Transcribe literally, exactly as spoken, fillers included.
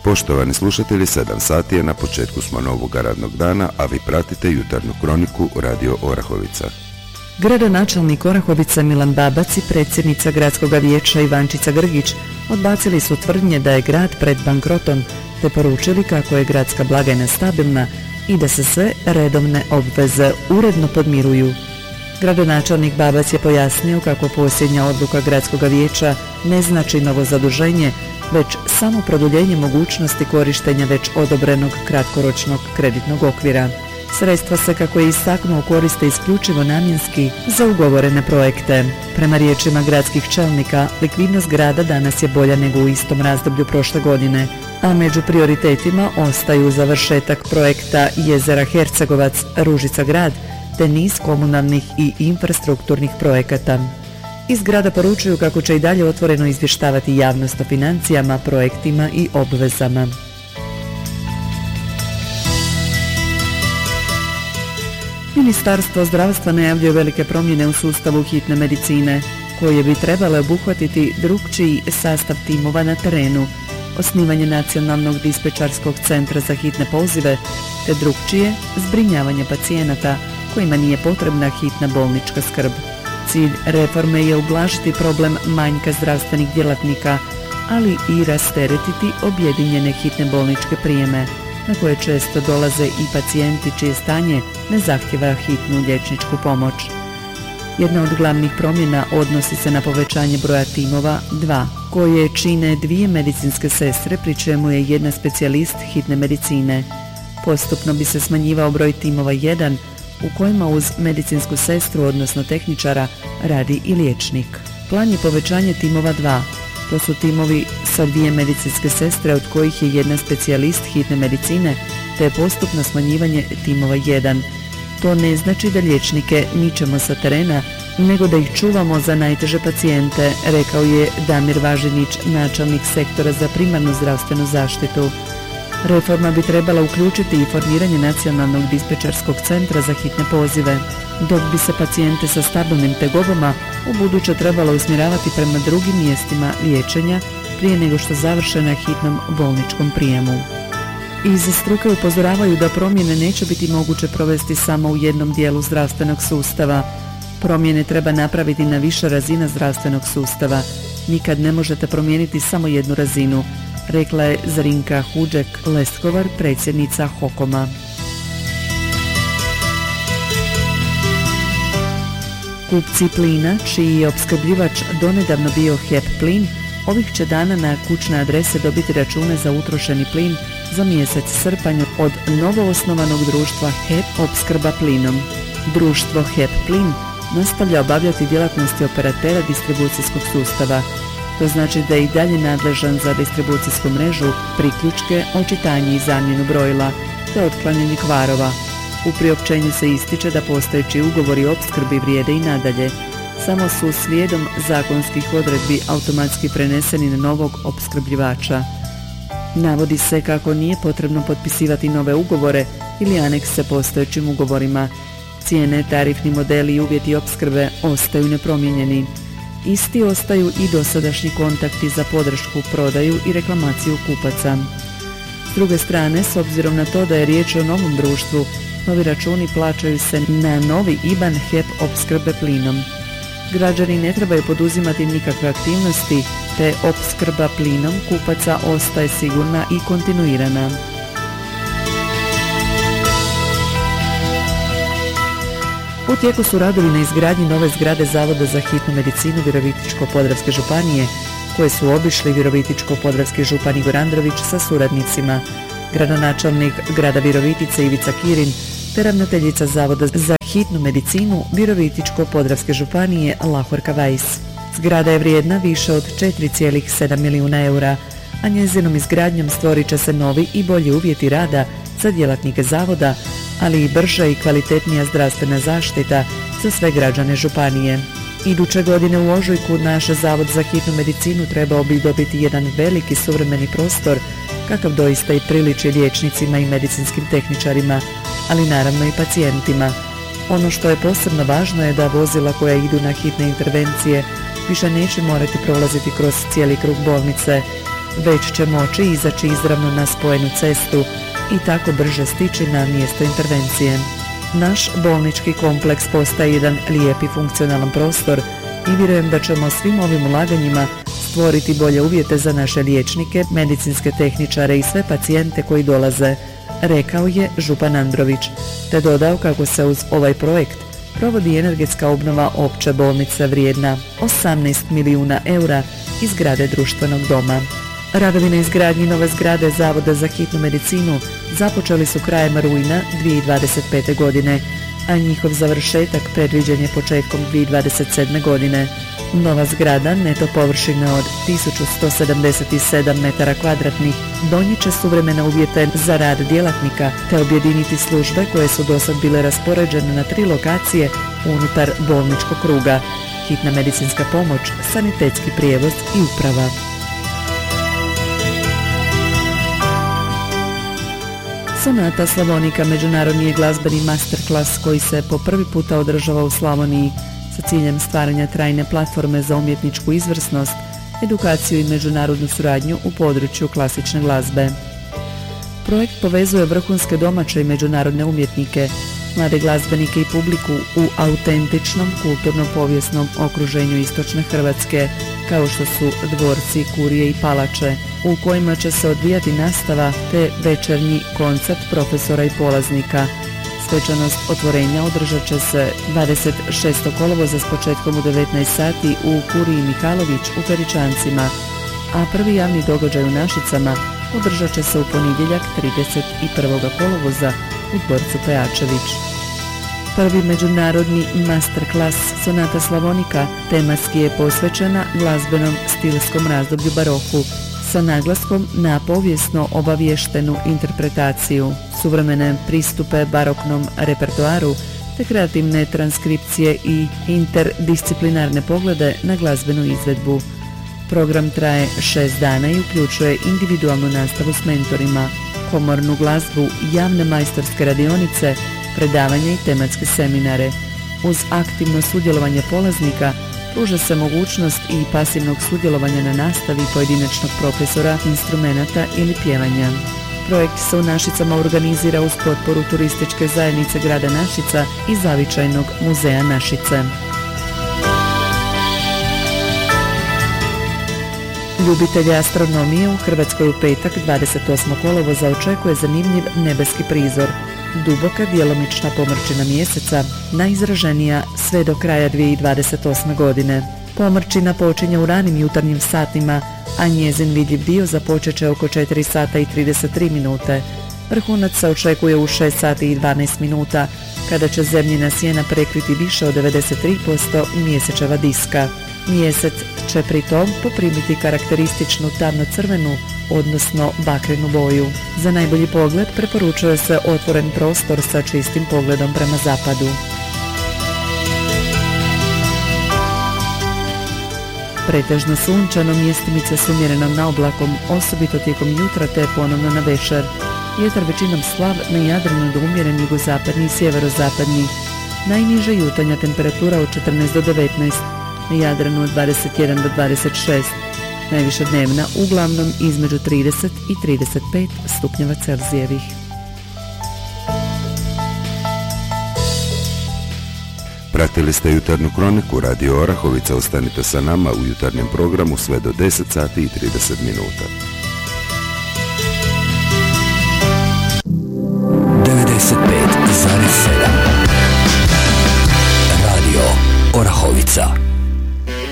Poštovani slušatelji, sedam sati je, na početku smo novog radnog dana, a vi pratite jutarnju kroniku Radio Orahovica. Gradonačelnik Orahovice Milan Babac i predsjednica gradskog vijeća Ivančica Grgić odbacili su tvrdnje da je grad pred bankrotom, te poručili kako je gradska blagajna stabilna i da se sve redovne obveze uredno podmiruju. Gradonačelnik Babac je pojasnio kako posljednja odluka gradskog vijeća ne znači novo zaduženje, već samo produljenje mogućnosti korištenja već odobrenog kratkoročnog kreditnog okvira. Sredstva se, kako je istaknuo, koriste isključivo namjenski za ugovorene projekte. Prema riječima gradskih čelnika, likvidnost grada danas je bolja nego u istom razdoblju prošle godine, a među prioritetima ostaju završetak projekta Jezera Hercegovac, Ružica grad, te niz komunalnih i infrastrukturnih projekata. Iz grada poručuju kako će i dalje otvoreno izvještavati javnost o financijama, projektima i obvezama. Ministarstvo zdravstva najavljuje velike promjene u sustavu hitne medicine, koje bi trebale obuhvatiti drukčiji sastav timova na terenu, osnivanje nacionalnog dispečarskog centra za hitne pozive, te drukčije zbrinjavanje pacijenata kojima nije potrebna hitna bolnička skrb. Cilj reforme je ublažiti problem manjka zdravstvenih djelatnika, ali i rasteretiti objedinjene hitne bolničke prijeme, na koje često dolaze i pacijenti čije stanje ne zahtjeva hitnu liječničku pomoć. Jedna od glavnih promjena odnosi se na povećanje broja timova dva, koje čine dvije medicinske sestre, pri čemu je jedna specijalist hitne medicine. Postupno bi se smanjivao broj timova jedan, u kojima uz medicinsku sestru, odnosno tehničara, radi i liječnik. Plan je povećanje timova dva. To su timovi sa dvije medicinske sestre, od kojih je jedna specijalist hitne medicine, te postupno smanjivanje timova jedan. To ne znači da liječnike mičemo sa terena, nego da ih čuvamo za najteže pacijente, rekao je Damir Važinić, načelnik sektora za primarnu zdravstvenu zaštitu. Reforma bi trebala uključiti i formiranje nacionalnog dispečarskog centra za hitne pozive, dok bi se pacijente sa stabilnim tegobama u buduće trebalo usmjeravati prema drugim mjestima liječenja prije nego što završe na hitnom bolničkom prijemu. Iz struke upozoravaju da promjene neće biti moguće provesti samo u jednom dijelu zdravstvenog sustava. Promjene treba napraviti na više razina zdravstvenog sustava. Nikad ne možete promijeniti samo jednu razinu, rekla je Zrinka Huđek-Leskovar, predsjednica Hokoma. Kupci plina, čiji je opskrbljivač donedavno bio H E P Plin, ovih će dana na kućne adrese dobiti račune za utrošeni plin za mjesec srpanj od novoosnovanog društva H E P Opskrba plinom. Društvo H E P Plin nastavlja obavljati djelatnosti operatera distribucijskog sustava. To znači da je i dalje nadležan za distribucijsku mrežu, priključke, očitanje i zamjenu brojila, te otklanjanje kvarova. U priopćenju se ističe da postojeći ugovori o opskrbi vrijede i nadalje, samo su slijedom zakonskih odredbi automatski preneseni na novog opskrbljivača. Navodi se kako nije potrebno potpisivati nove ugovore ili anekse postojećim ugovorima. Cijene, tarifni modeli i uvjeti opskrbe ostaju nepromijenjeni. Isti ostaju i dosadašnji kontakti za podršku, prodaju i reklamaciju kupaca. S druge strane, s obzirom na to da je riječ o novom društvu, novi računi plaćaju se na novi I B A N H E P opskrbe plinom. Građani ne trebaju poduzimati nikakve aktivnosti, te opskrba plinom kupaca ostaje sigurna i kontinuirana. U tijeku su radovi na izgradnji nove zgrade Zavoda za hitnu medicinu Virovitičko-podravske županije, koje su obišli Virovitičko-podravski župan Igor Andrović sa suradnicima, gradonačelnik grada Virovitice Ivica Kirin, te ravnateljica Zavoda za hitnu medicinu Virovitičko-podravske županije Lahorka Vajs. Zgrada je vrijedna više od četiri zarez sedam milijuna eura, a njezinom izgradnjom stvorit će se novi i bolji uvjeti rada za djelatnike zavoda, ali i brža i kvalitetnija zdravstvena zaštita za sve građane županije. Iduće godine u ožujku naš Zavod za hitnu medicinu trebao bi dobiti jedan veliki suvremeni prostor, kakav doista i priliči liječnicima i medicinskim tehničarima, ali naravno i pacijentima. Ono što je posebno važno je da vozila koja idu na hitne intervencije više neće morati prolaziti kroz cijeli krug bolnice, već će moći izaći izravno na spojenu cestu i tako brže stići na mjesto intervencije. Naš bolnički kompleks postaje jedan lijep i funkcionalan prostor i vjerujem da ćemo svim ovim ulaganjima stvoriti bolje uvjete za naše liječnike, medicinske tehničare i sve pacijente koji dolaze, rekao je župan Andrović, te dodao kako se uz ovaj projekt provodi energetska obnova opće bolnice vrijedna osamnaest milijuna eura iz zgrade društvenog doma. Radovi na izgradnji nove zgrade Zavoda za hitnu medicinu započeli su krajem rujna dvije tisuće dvadeset pete. godine, a njihov završetak predviđen je početkom dvije tisuće dvadeset sedme. godine. Nova zgrada neto površine od tisuću sto sedamdeset sedam metara kvadratnih donijet će suvremene uvjete za rad djelatnika te objediniti službe koje su dosad bile raspoređene na tri lokacije unutar bolničkog kruga: hitna medicinska pomoć, sanitetski prijevoz i uprava. Sonata Slavonika međunarodni je glazbeni masterclass koji se po prvi puta održava u Slavoniji sa ciljem stvaranja trajne platforme za umjetničku izvrsnost, edukaciju i međunarodnu suradnju u području klasične glazbe. Projekt povezuje vrhunske domaće i međunarodne umjetnike, mlade glazbenike i publiku u autentičnom kulturno-povijesnom okruženju istočne Hrvatske, kao što su dvorci, kurije i palače, u kojima će se odvijati nastava te večernji koncert profesora i polaznika. Svečanost otvorenja održat će se dvadeset šestog kolovoza s početkom u devetnaest sati u kuriji Mihalović u Peričancima, a prvi javni događaj u Našicama održat će se u ponedjeljak trideset prvog kolovoza u dvorcu Pejačević. Prvi međunarodni masterclass Sonata Slavonika tematski je posvećena glazbenom stilskom razdoblju baroku sa naglaskom na povijesno obavještenu interpretaciju, suvremene pristupe baroknom repertoaru te kreativne transkripcije i interdisciplinarne poglede na glazbenu izvedbu. Program traje šest dana i uključuje individualnu nastavu s mentorima, komornu glazbu, javne majstorske radionice, predavanja i tematske seminare. Uz aktivno sudjelovanje polaznika pruža se mogućnost i pasivnog sudjelovanja na nastavi pojedinačnog profesora, instrumenata ili pjevanja. Projekt se u Našicama organizira uz potporu turističke zajednice grada Našica i Zavičajnog muzeja Našice. Ljubitelje astronomije u Hrvatskoj u petak dvadeset osmog kolovoza očekuje zanimljiv nebeski prizor. Duboka djelomična pomrčina mjeseca, najizraženija sve do kraja dvije tisuće dvadeset osme. godine. Pomrčina počinje u ranim jutarnjim satima, a njezin vidljiv dio započet će oko četiri sata i trideset tri minute. Vrhunac se očekuje u šest sati i dvanaest minuta, kada će zemljina sjena prekriti više od devedeset tri posto mjesečeva diska. Mjesec će pritom poprimiti karakterističnu tamno-crvenu, odnosno bakrenu boju. Za najbolji pogled preporučuje se otvoren prostor sa čistim pogledom prema zapadu. Pretežno sunčano, mjestimice s umjerenom naoblakom, osobito tijekom jutra te ponovno na večer. Vjetar većinom slab, na Jadranu do umjeren jugozapadni i sjeverozapadni. Najniža jutarnja temperatura od četrnaest do devetnaest, na Jadranu od dvadeset jedan do dvadeset šest. Najviša dnevna uglavnom između trideset i trideset pet stupnjeva Celzijevih. Pratili ste jutarnju kroniku Radio Orahovica. Ostanite sa nama u jutarnjem programu sve do deset sati i trideset minuta. devedeset pet zarez sedam Radio Orahovica.